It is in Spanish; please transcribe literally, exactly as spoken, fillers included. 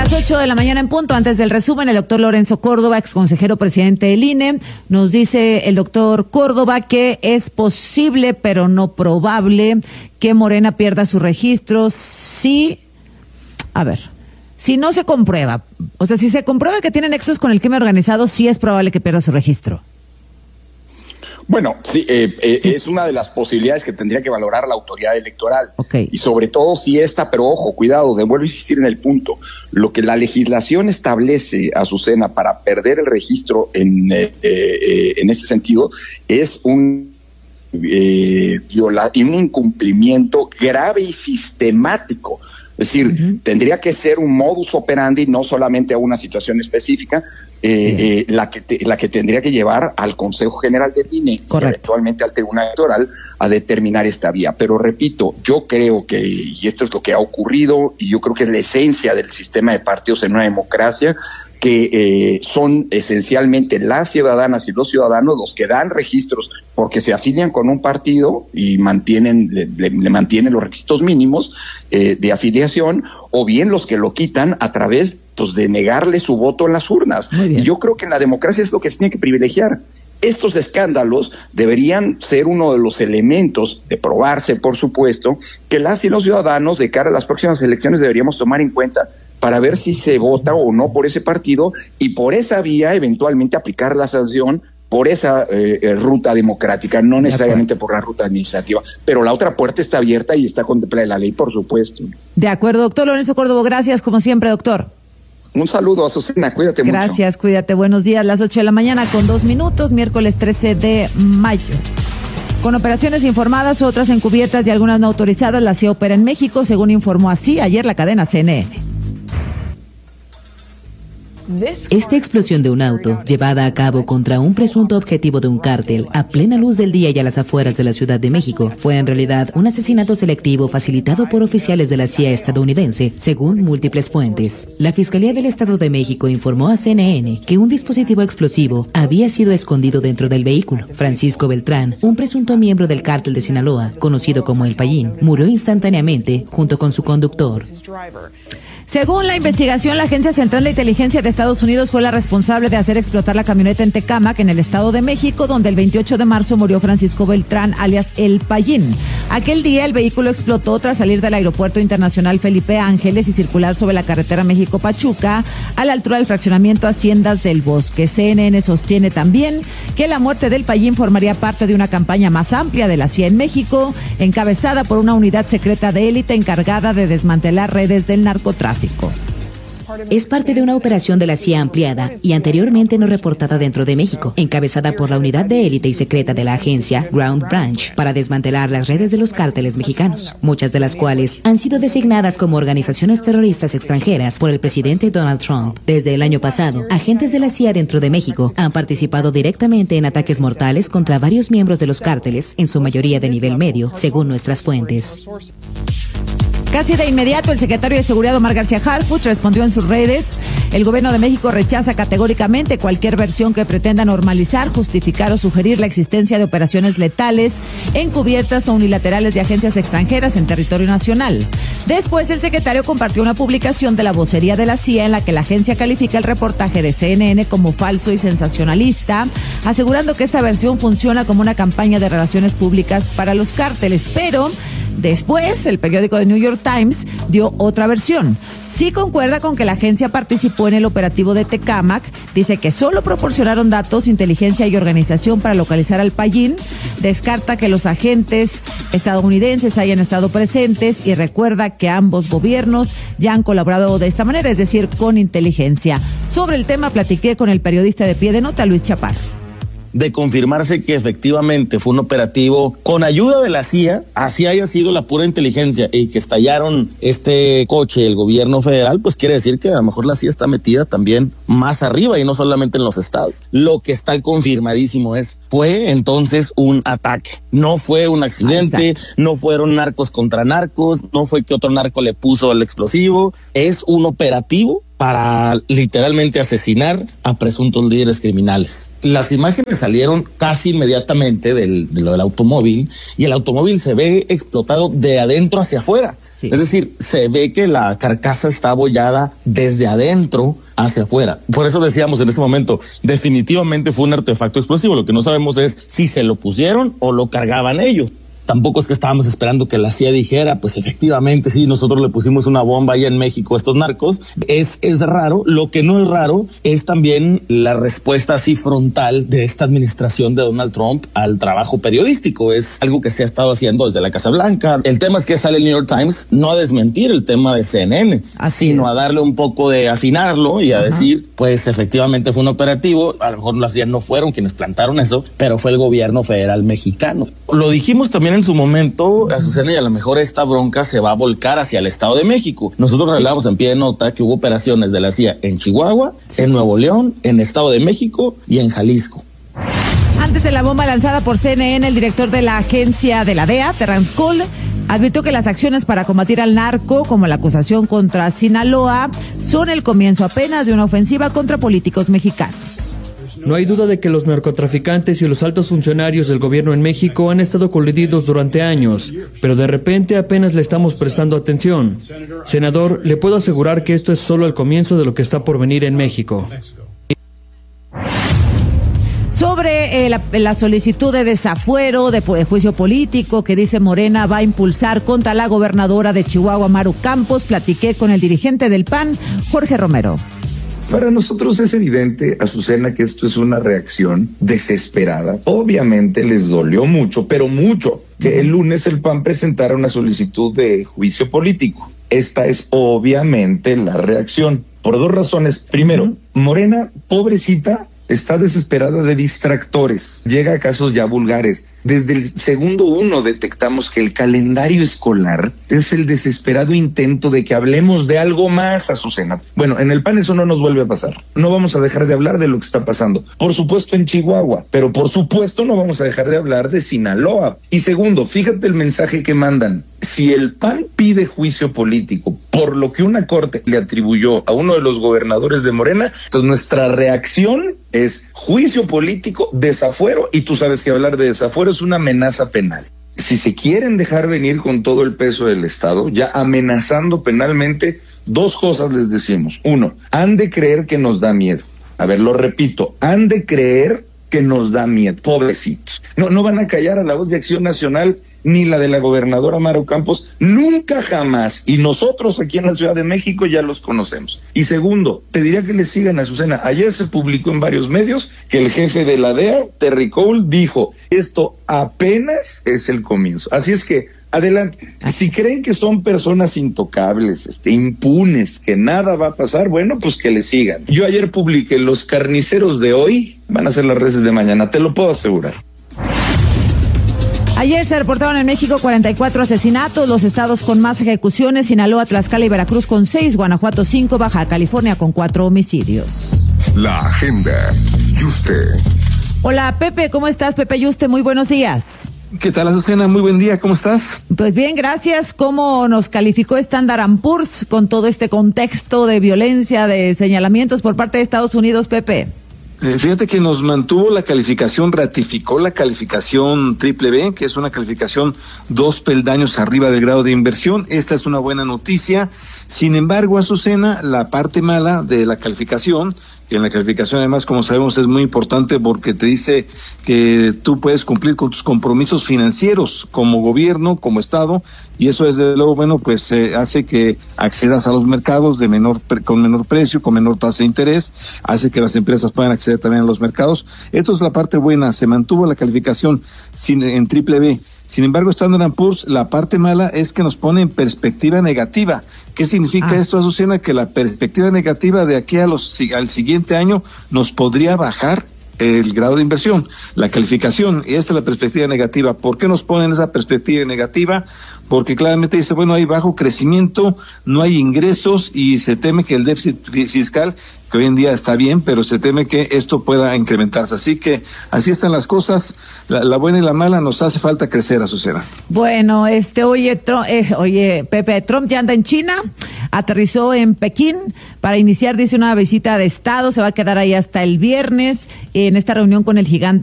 Las ocho de la mañana en punto. Antes del resumen, el doctor Lorenzo Córdoba, ex consejero presidente del I N E, nos dice el doctor Córdoba que es posible, pero no probable, que Morena pierda sus registros si, a ver, si no se comprueba, o sea, si se comprueba que tiene nexos con el crimen organizado, sí es probable que pierda su registro. Bueno, sí, eh, eh, sí, es una de las posibilidades que tendría que valorar la autoridad electoral. Okay. Y sobre todo si esta, pero ojo, cuidado, vuelvo a insistir en el punto, lo que la legislación establece, Azucena, para perder el registro en, eh, eh, en este sentido, es un, eh, viola, un incumplimiento grave y sistemático. Es decir, uh-huh. tendría que ser un modus operandi, no solamente a una situación específica, eh, eh, la que te, la que tendría que llevar al Consejo General del I N E y eventualmente al Tribunal Electoral a determinar esta vía. Pero repito, yo creo que, y esto es lo que ha ocurrido, y yo creo que es la esencia del sistema de partidos en una democracia, que eh, son esencialmente las ciudadanas y los ciudadanos los que dan registros porque se afilian con un partido y mantienen le, le, le mantienen los requisitos mínimos eh, de afiliación, o bien los que lo quitan a través pues de negarle su voto en las urnas. Y yo creo que en la democracia es lo que se tiene que privilegiar. Estos escándalos deberían ser uno de los elementos de probarse, por supuesto, que las y los ciudadanos de cara a las próximas elecciones deberíamos tomar en cuenta para ver si se vota o no por ese partido y por esa vía eventualmente aplicar la sanción por esa eh, ruta democrática, no necesariamente por la ruta administrativa. Pero la otra puerta está abierta y está contemplada en la ley, por supuesto. De acuerdo, doctor Lorenzo Córdoba, gracias como siempre, doctor. Un saludo, Azucena, cuídate mucho. Gracias, cuídate, buenos días. Las ocho de la mañana con dos minutos, miércoles trece de mayo. Con operaciones informadas, otras encubiertas y algunas no autorizadas, la C I A opera en México, según informó así ayer la cadena C N N. Esta explosión de un auto, llevada a cabo contra un presunto objetivo de un cártel a plena luz del día y a las afueras de la Ciudad de México, fue en realidad un asesinato selectivo facilitado por oficiales de la C I A estadounidense, según múltiples fuentes. La Fiscalía del Estado de México informó a C N N que un dispositivo explosivo había sido escondido dentro del vehículo. Francisco Beltrán, un presunto miembro del cártel de Sinaloa, conocido como El Payín, murió instantáneamente junto con su conductor. Según la investigación, la Agencia Central de Inteligencia de Estados Unidos fue la responsable de hacer explotar la camioneta en Tecámac, en el Estado de México, donde el veintiocho de marzo murió Francisco Beltrán, alias El Payín. Aquel día el vehículo explotó tras salir del Aeropuerto Internacional Felipe Ángeles y circular sobre la carretera México-Pachuca, a la altura del fraccionamiento Haciendas del Bosque. C N N sostiene también que la muerte del Payín formaría parte de una campaña más amplia de la C I A en México, encabezada por una unidad secreta de élite encargada de desmantelar redes del narcotráfico. Es parte de una operación de la C I A ampliada y anteriormente no reportada dentro de México, encabezada por la unidad de élite y secreta de la agencia Ground Branch para desmantelar las redes de los cárteles mexicanos, muchas de las cuales han sido designadas como organizaciones terroristas extranjeras por el presidente Donald Trump. Desde el año pasado, agentes de la C I A dentro de México han participado directamente en ataques mortales contra varios miembros de los cárteles, en su mayoría de nivel medio, según nuestras fuentes. Casi de inmediato, el secretario de Seguridad, Omar García Harfuch, respondió en sus redes: el gobierno de México rechaza categóricamente cualquier versión que pretenda normalizar, justificar o sugerir la existencia de operaciones letales, encubiertas o unilaterales de agencias extranjeras en territorio nacional. Después, el secretario compartió una publicación de la vocería de la C I A en la que la agencia califica el reportaje de C N N como falso y sensacionalista, asegurando que esta versión funciona como una campaña de relaciones públicas para los cárteles, pero después, el periódico The New York Times dio otra versión. Sí concuerda con que la agencia participó en el operativo de Tecámac, dice que solo proporcionaron datos, inteligencia y organización para localizar al Payín, descarta que los agentes estadounidenses hayan estado presentes y recuerda que ambos gobiernos ya han colaborado de esta manera, es decir, con inteligencia. Sobre el tema platiqué con el periodista de Pie de Nota, Luis Chaparro. De confirmarse que efectivamente fue un operativo con ayuda de la C I A, así haya sido la pura inteligencia, y que estallaron este coche el gobierno federal, pues quiere decir que a lo mejor la C I A está metida también más arriba y no solamente en los estados. Lo que está confirmadísimo es, fue entonces un ataque, no fue un accidente, no fueron narcos contra narcos, no fue que otro narco le puso el explosivo, es un operativo para literalmente asesinar a presuntos líderes criminales. Las imágenes salieron casi inmediatamente del, de lo del automóvil, y el automóvil se ve explotado de adentro hacia afuera. Sí. Es decir, se ve que la carcasa está abollada desde adentro hacia afuera. Por eso decíamos en ese momento, definitivamente fue un artefacto explosivo. Lo que no sabemos es si se lo pusieron o lo cargaban ellos. Tampoco es que estábamos esperando que la C I A dijera, pues efectivamente, sí, nosotros le pusimos una bomba allá en México a estos narcos. Es, es raro. Lo que no es raro es también la respuesta así frontal de esta administración de Donald Trump al trabajo periodístico. Es algo que se ha estado haciendo desde la Casa Blanca. El tema es que sale el New York Times no a desmentir el tema de C N N, así sino es. a darle un poco de afinarlo y a Ajá. decir, pues efectivamente fue un operativo. A lo mejor las C I A no fueron quienes plantaron eso, pero fue el gobierno federal mexicano. Lo dijimos también en su momento, Azucena, y a lo mejor esta bronca se va a volcar hacia el Estado de México. Nosotros sí. revelamos en pie de nota que hubo operaciones de la C I A en Chihuahua, sí. en Nuevo León, en Estado de México y en Jalisco. Antes de la bomba lanzada por C N N, el director de la agencia de la D E A, Terrence Cole, advirtió que las acciones para combatir al narco, como la acusación contra Sinaloa, son el comienzo apenas de una ofensiva contra políticos mexicanos. No hay duda de que los narcotraficantes y los altos funcionarios del gobierno en México han estado coludidos durante años, pero de repente apenas le estamos prestando atención. Senador, le puedo asegurar que esto es solo el comienzo de lo que está por venir en México. Sobre eh, la, la solicitud de desafuero, de, de juicio político que dice Morena va a impulsar contra la gobernadora de Chihuahua, Maru Campos, platiqué con el dirigente del P A N, Jorge Romero. Para nosotros es evidente, Azucena, que esto es una reacción desesperada. Obviamente les dolió mucho, pero mucho, que el lunes el P A N presentara una solicitud de juicio político. Esta es obviamente la reacción, por dos razones. Primero, Morena, pobrecita, está desesperada de distractores. Llega a casos ya vulgares. Desde el segundo uno detectamos que el calendario escolar es el desesperado intento de que hablemos de algo más, Azucena. Bueno, en el P A N eso no nos vuelve a pasar. No vamos a dejar de hablar de lo que está pasando. Por supuesto en Chihuahua, pero por supuesto no vamos a dejar de hablar de Sinaloa. Y segundo, fíjate el mensaje que mandan. Si el P A N pide juicio político por lo que una corte le atribuyó a uno de los gobernadores de Morena, entonces nuestra reacción es juicio político, desafuero, y tú sabes que hablar de desafuero es una amenaza penal. Si se quieren dejar venir con todo el peso del Estado, ya amenazando penalmente, dos cosas les decimos. Uno, han de creer que nos da miedo. A ver, lo repito, han de creer que nos da miedo, pobrecitos. No, no van a callar a la voz de Acción Nacional ni la de la gobernadora Maru Campos, nunca jamás. Y nosotros aquí en la Ciudad de México ya los conocemos. Y segundo, te diría que le sigan a Azucena. Ayer se publicó en varios medios que el jefe de la D E A, Terry Cole, dijo, esto apenas es el comienzo. Así es que, adelante. Si creen que son personas intocables, este, impunes, que nada va a pasar, bueno, pues que le sigan. Yo ayer publiqué, los carniceros de hoy van a ser las reses de mañana, te lo puedo asegurar. Ayer se reportaron en México cuarenta y cuatro asesinatos, los estados con más ejecuciones, Sinaloa, Tlaxcala y Veracruz con seis, Guanajuato cinco, Baja California con cuatro homicidios. La agenda. Yuste. Hola, Pepe, ¿cómo estás? Pepe Yuste, muy buenos días. ¿Qué tal, Azucena? Muy buen día, ¿cómo estás? Pues bien, gracias. ¿Cómo nos calificó Standard and Poor's con todo este contexto de violencia, de señalamientos por parte de Estados Unidos, Pepe? Eh, fíjate que nos mantuvo la calificación, ratificó la calificación triple B, que es una calificación dos peldaños arriba del grado de inversión. Esta es una buena noticia. Sin embargo, Azucena, la parte mala de la calificación, que en la calificación además, como sabemos, es muy importante porque te dice que tú puedes cumplir con tus compromisos financieros como gobierno, como Estado, y eso desde luego, bueno, pues eh, hace que accedas a los mercados de menor con menor precio, con menor tasa de interés, hace que las empresas puedan acceder también a los mercados. Esto es la parte buena, se mantuvo la calificación sin, en triple B. Sin embargo, Standard and Poor's, la parte mala es que nos pone en perspectiva negativa. ¿Qué significa ah. esto, Azucena? Que la perspectiva negativa de aquí a los, al siguiente año nos podría bajar el grado de inversión, la calificación, y esta es la perspectiva negativa. ¿Por qué nos ponen esa perspectiva negativa? Porque claramente dice, bueno, hay bajo crecimiento, no hay ingresos y se teme que el déficit fiscal, que hoy en día está bien, pero se teme que esto pueda incrementarse. Así que así están las cosas, la, la buena y la mala, nos hace falta crecer, Azucena. Bueno, este, oye, Trump, eh, oye, Pepe, Trump ya anda en China, aterrizó en Pekín para iniciar, dice, una visita de Estado, se va a quedar ahí hasta el viernes en esta reunión con el gigante